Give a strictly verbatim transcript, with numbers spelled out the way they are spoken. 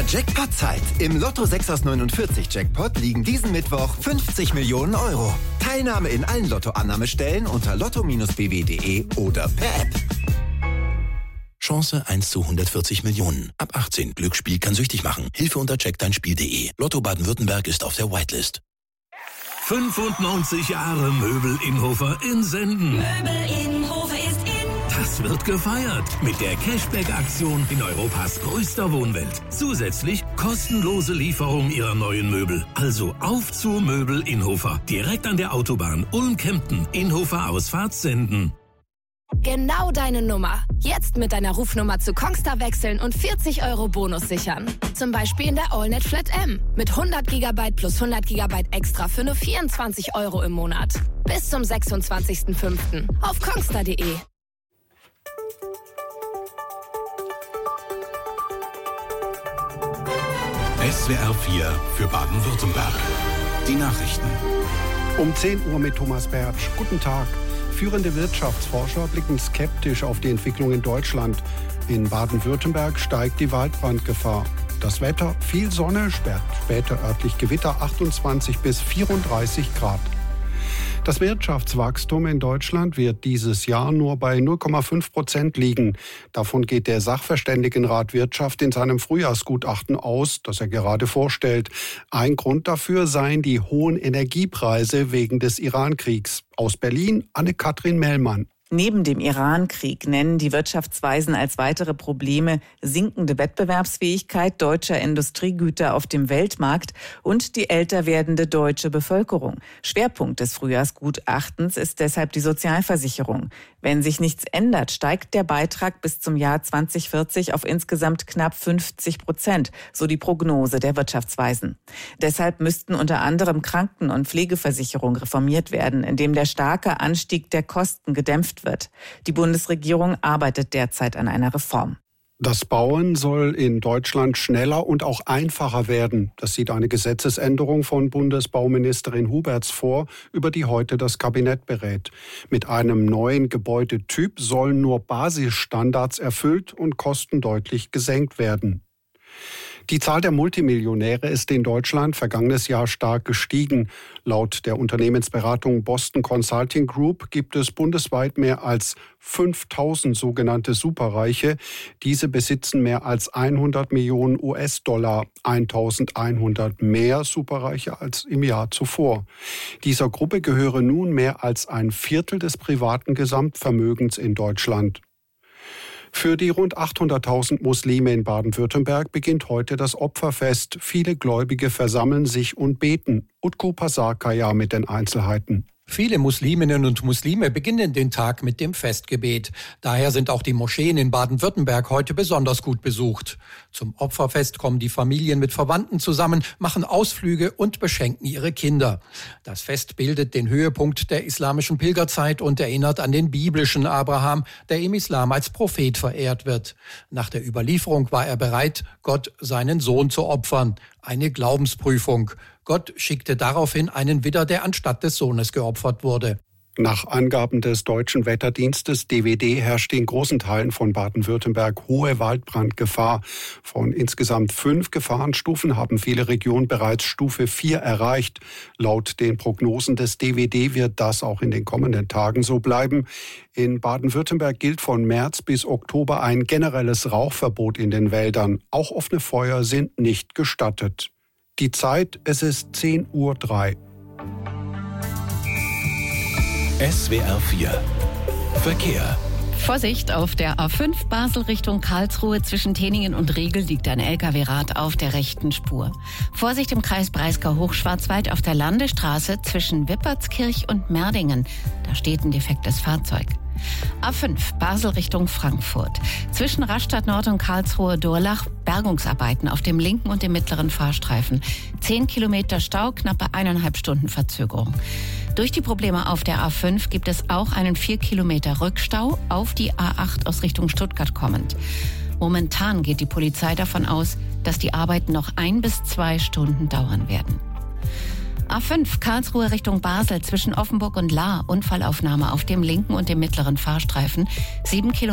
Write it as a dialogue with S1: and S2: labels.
S1: Jackpot-Zeit. Im Lotto sechs aus neunundvierzig Jackpot liegen diesen Mittwoch fünfzig Millionen Euro. Teilnahme in allen Lottoannahmestellen unter lotto Bindestrich b w punkt d e oder per App.
S2: Chance eins zu hundertvierzig Millionen. Ab achtzehn. Glücksspiel kann süchtig machen. Hilfe unter check dein spiel punkt d e. Lotto Baden-Württemberg ist auf der Whitelist.
S3: fünfundneunzig Jahre Möbel Innhofer in Senden.
S4: Möbel Innhofer ist in.
S3: Das wird gefeiert mit der Cashback-Aktion in Europas größter Wohnwelt. Zusätzlich kostenlose Lieferung Ihrer neuen Möbel. Also auf zu Möbel Innhofer. Direkt an der Autobahn Ulm-Kempten. Innhofer Ausfahrt Senden.
S5: Genau deine Nummer. Jetzt mit deiner Rufnummer zu Kongstar wechseln und vierzig Euro Bonus sichern. Zum Beispiel in der AllNet Flat M. Mit hundert Gigabyte plus hundert Gigabyte extra für nur vierundzwanzig Euro im Monat. Bis zum sechsundzwanzigsten fünften auf kongstar punkt d e.
S6: S W R vier für Baden-Württemberg. Die Nachrichten.
S7: Um zehn Uhr mit Thomas Bertsch. Guten Tag. Führende Wirtschaftsforscher blicken skeptisch auf die Entwicklung in Deutschland. In Baden-Württemberg steigt die Waldbrandgefahr. Das Wetter, viel Sonne, später örtlich Gewitter, achtundzwanzig bis vierunddreißig Grad. Das Wirtschaftswachstum in Deutschland wird dieses Jahr nur bei null Komma fünf Prozent liegen. Davon geht der Sachverständigenrat Wirtschaft in seinem Frühjahrsgutachten aus, das er gerade vorstellt. Ein Grund dafür seien die hohen Energiepreise wegen des Iran-Kriegs. Aus Berlin Anne-Kathrin Mellmann.
S8: Neben dem Iran-Krieg nennen die Wirtschaftsweisen als weitere Probleme sinkende Wettbewerbsfähigkeit deutscher Industriegüter auf dem Weltmarkt und die älter werdende deutsche Bevölkerung. Schwerpunkt des Frühjahrsgutachtens ist deshalb die Sozialversicherung. Wenn sich nichts ändert, steigt der Beitrag bis zum Jahr zweitausendvierzig auf insgesamt knapp fünfzig Prozent, so die Prognose der Wirtschaftsweisen. Deshalb müssten unter anderem Kranken- und Pflegeversicherung reformiert werden, indem der starke Anstieg der Kosten gedämpft wird. Die Bundesregierung arbeitet derzeit an einer Reform.
S7: Das Bauen soll in Deutschland schneller und auch einfacher werden. Das sieht eine Gesetzesänderung von Bundesbauministerin Huberts vor, über die heute das Kabinett berät. Mit einem neuen Gebäudetyp sollen nur Basisstandards erfüllt und Kosten deutlich gesenkt werden. Die Zahl der Multimillionäre ist in Deutschland vergangenes Jahr stark gestiegen. Laut der Unternehmensberatung Boston Consulting Group gibt es bundesweit mehr als fünftausend sogenannte Superreiche. Diese besitzen mehr als hundert Millionen U S-Dollar, eintausendeinhundert mehr Superreiche als im Jahr zuvor. Dieser Gruppe gehöre nun mehr als ein Viertel des privaten Gesamtvermögens in Deutschland. Für die rund achthunderttausend Muslime in Baden-Württemberg beginnt heute das Opferfest. Viele Gläubige versammeln sich und beten. Utku Pasarkaya mit den Einzelheiten.
S9: Viele Musliminnen und Muslime beginnen den Tag mit dem Festgebet. Daher sind auch die Moscheen in Baden-Württemberg heute besonders gut besucht. Zum Opferfest kommen die Familien mit Verwandten zusammen, machen Ausflüge und beschenken ihre Kinder. Das Fest bildet den Höhepunkt der islamischen Pilgerzeit und erinnert an den biblischen Abraham, der im Islam als Prophet verehrt wird. Nach der Überlieferung war er bereit, Gott seinen Sohn zu opfern. Eine Glaubensprüfung. Gott schickte daraufhin einen Widder, der anstatt des Sohnes geopfert wurde.
S7: Nach Angaben des Deutschen Wetterdienstes D W D herrscht in großen Teilen von Baden-Württemberg hohe Waldbrandgefahr. Von insgesamt fünf Gefahrenstufen haben viele Regionen bereits Stufe vier erreicht. Laut den Prognosen des D W D wird das auch in den kommenden Tagen so bleiben. In Baden-Württemberg gilt von März bis Oktober ein generelles Rauchverbot in den Wäldern. Auch offene Feuer sind nicht gestattet. Die Zeit, es ist zehn Uhr drei.
S6: S W R vier Verkehr.
S10: Vorsicht, auf der A fünf Basel Richtung Karlsruhe zwischen Teningen und Riegel liegt ein L K W-Rad auf der rechten Spur. Vorsicht im Kreis Breisgau-Hochschwarzwald auf der Landesstraße zwischen Wippertskirch und Merdingen. Da steht ein defektes Fahrzeug. A fünf Basel Richtung Frankfurt. Zwischen Rastatt Nord und Karlsruhe Durlach Bergungsarbeiten auf dem linken und dem mittleren Fahrstreifen. Zehn Kilometer Stau, knappe eineinhalb Stunden Verzögerung. Durch die Probleme auf der A fünf gibt es auch einen vier Kilometer Rückstau auf die A acht aus Richtung Stuttgart kommend. Momentan geht die Polizei davon aus, dass die Arbeiten noch ein bis zwei Stunden dauern werden. A fünf Karlsruhe Richtung Basel zwischen Offenburg und Lahr. Unfallaufnahme auf dem linken und dem mittleren Fahrstreifen. Sieben Kilometer